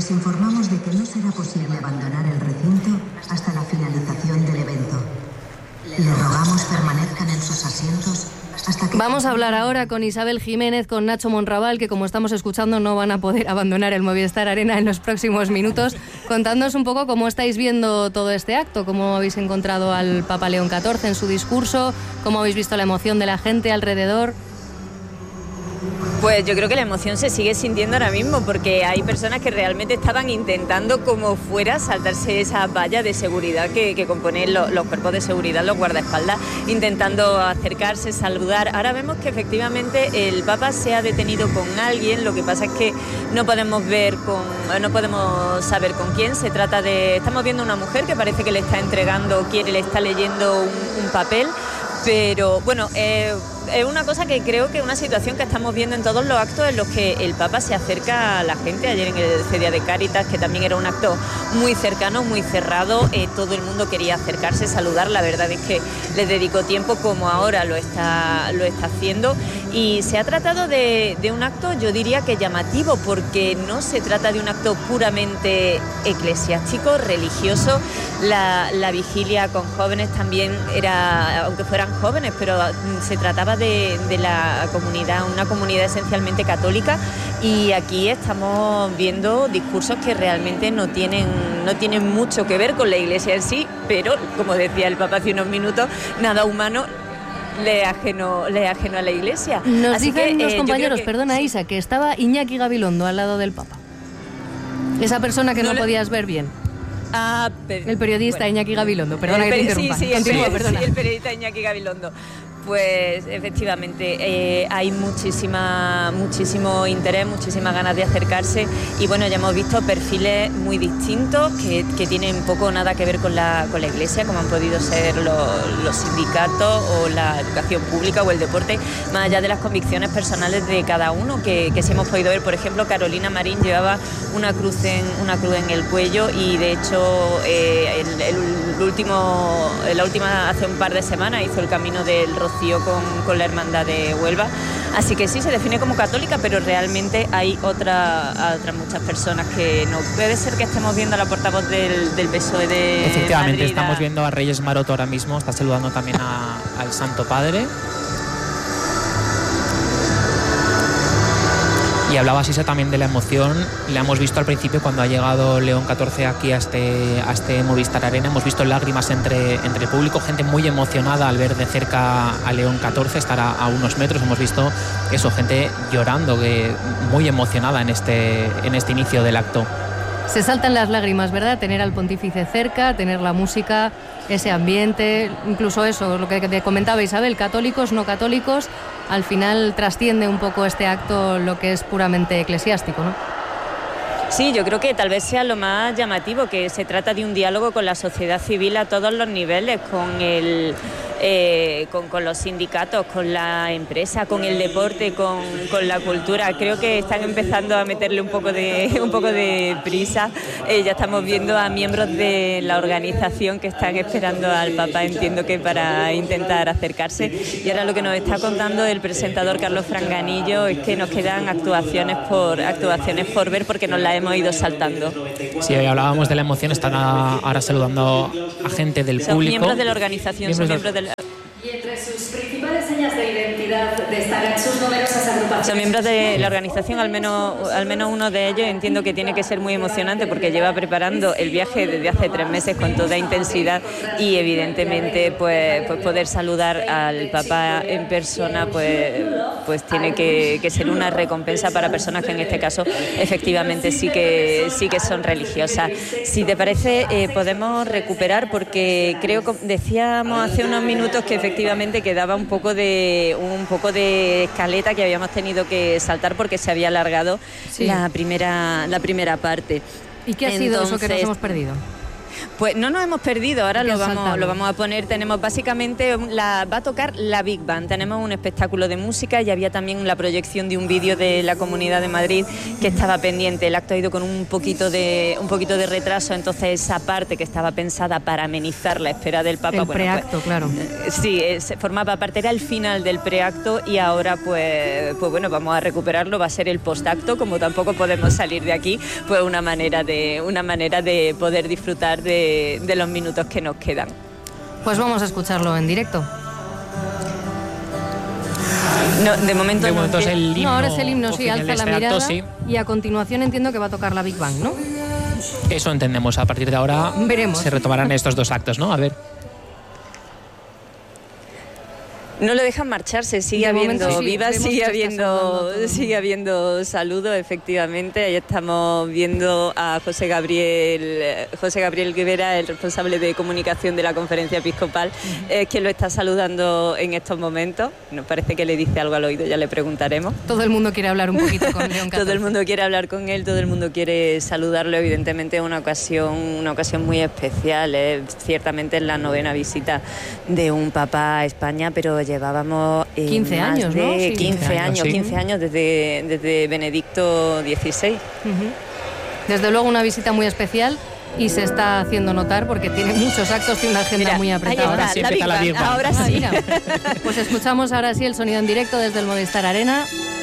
Les informamos de que no será posible abandonar el recinto hasta la finalización del evento. Les rogamos permanezcan en sus asientos hasta que... Vamos a hablar ahora con Isabel Jiménez, con Nacho Monraval, que como estamos escuchando no van a poder abandonar el Movistar Arena en los próximos minutos. Contadnos un poco cómo estáis viendo todo este acto, cómo habéis encontrado al Papa León XIV en su discurso, cómo habéis visto la emoción de la gente alrededor. Pues yo creo que la emoción se sigue sintiendo ahora mismo, porque hay personas que realmente estaban intentando como fuera saltarse esa valla de seguridad que componen los cuerpos de seguridad, los guardaespaldas, intentando acercarse, saludar. Ahora vemos que efectivamente el Papa se ha detenido con alguien, lo que pasa es que no podemos saber con quién. Se trata de... Estamos viendo una mujer que parece que le está entregando, le está leyendo un papel, pero bueno... Es una cosa que creo que es una situación que estamos viendo en todos los actos en los que el Papa se acerca a la gente. Ayer en el Feria de Cáritas, que también era un acto muy cercano, muy cerrado, todo el mundo quería acercarse, saludar. La verdad es que le dedicó tiempo, como ahora lo está haciendo, y se ha tratado de un acto, yo diría que llamativo, porque no se trata de un acto puramente eclesiástico, religioso. La vigilia con jóvenes también era, aunque fueran jóvenes, pero se trataba de la comunidad, una comunidad esencialmente católica, y aquí estamos viendo discursos que realmente no tienen mucho que ver con la Iglesia en sí, pero como decía el Papa hace unos minutos, nada humano le es ajeno a la Iglesia. Nos dicen los compañeros, perdona Isa, que estaba Iñaki Gabilondo al lado del Papa. Esa persona que no podías ver bien. El periodista, bueno, Iñaki Gabilondo, perdona que te interrumpa. Sí, el periodista Iñaki Gabilondo. Pues efectivamente hay muchísimo interés, muchísimas ganas de acercarse, y bueno, ya hemos visto perfiles muy distintos que tienen poco o nada que ver con la Iglesia, como han podido ser los sindicatos o la educación pública o el deporte, más allá de las convicciones personales de cada uno, que sí hemos podido ver. Por ejemplo, Carolina Marín llevaba una cruz en el cuello, y de hecho la última hace un par de semanas hizo el camino del Rocío con la hermandad de Huelva. Así que sí, se define como católica, pero realmente hay otras muchas personas que no. Puede ser que estemos viendo a la portavoz del PSOE de Efectivamente, Madrid, estamos viendo a Reyes Maroto ahora mismo, está saludando también al Santo Padre. Y hablaba Sisa también de la emoción. La hemos visto al principio cuando ha llegado León XIV aquí a este Movistar Arena. Hemos visto lágrimas entre el público, gente muy emocionada al ver de cerca a León XIV, estar a unos metros. Hemos visto eso, gente llorando, muy emocionada en este inicio del acto. Se saltan las lágrimas, ¿verdad? Tener al pontífice cerca, tener la música, ese ambiente, incluso eso, lo que te comentaba Isabel, católicos, no católicos, al final trasciende un poco este acto lo que es puramente eclesiástico, ¿no? Sí, yo creo que tal vez sea lo más llamativo, que se trata de un diálogo con la sociedad civil a todos los niveles, con los sindicatos, con la empresa, con el deporte, con la cultura. Creo que están empezando a meterle un poco de prisa. Ya estamos viendo a miembros de la organización que están esperando al Papa, entiendo que para intentar acercarse. Y ahora lo que nos está contando el presentador Carlos Franganillo es que nos quedan actuaciones por ver, porque nos las hemos ido saltando. Sí, hoy hablábamos de la emoción, están ahora saludando a gente del público. Miembros de la organización, Y entre sus principales señas de identidad destacan sus numerosas agrupaciones. Son miembros de la organización, al menos uno de ellos. Entiendo que tiene que ser muy emocionante porque lleva preparando el viaje desde hace 3 meses con toda intensidad, y evidentemente pues poder saludar al Papa en persona pues tiene que ser una recompensa para personas que en este caso efectivamente sí que son religiosas. Si te parece, podemos recuperar, porque creo que decíamos hace unos minutos que efectivamente quedaba un poco de escaleta que habíamos tenido que saltar porque se había alargado la primera parte. ¿Y qué ha sido eso que nos hemos perdido? Pues no nos hemos perdido, ahora lo saltamos. vamos a poner. Tenemos básicamente, va a tocar la Big Band, tenemos un espectáculo de música y había también la proyección de un vídeo de la Comunidad de Madrid que estaba pendiente. El acto ha ido con un poquito de retraso, entonces esa parte que estaba pensada para amenizar la espera del Papa... El preacto, claro. Sí, formaba parte, era el final del preacto y ahora pues bueno, vamos a recuperarlo, va a ser el postacto, como tampoco podemos salir de aquí, pues una manera de poder disfrutar de los minutos que nos quedan. Pues vamos a escucharlo en directo. No, de momento es el himno. No, ahora es el himno, sí, oficial alza de este la mirada acto, sí. y a continuación entiendo que va a tocar la Big Bang, ¿no? Eso entendemos, a partir de ahora Veremos. se retomarán estos dos actos, ¿no? A ver. No lo dejan marcharse, sigue habiendo vivas, sigue habiendo saludos, efectivamente. Ahí estamos viendo a José Gabriel Guevara, el responsable de comunicación de la Conferencia Episcopal, quien lo está saludando en estos momentos. Nos parece que le dice algo al oído, ya le preguntaremos. Todo el mundo quiere hablar un poquito con León XIV. Todo el mundo quiere hablar con él, todo el mundo quiere saludarlo. Evidentemente es una ocasión muy especial. Ciertamente es la 9ª visita de un papa a España, pero llevábamos 15 años, ¿no? Sí. 15 años desde Benedicto XVI. Desde luego una visita muy especial y se está haciendo notar porque tiene muchos actos y una agenda muy apretada. Ahora sí empieza la Big Bang. Ahora sí. Pues escuchamos ahora sí el sonido en directo desde el Movistar Arena.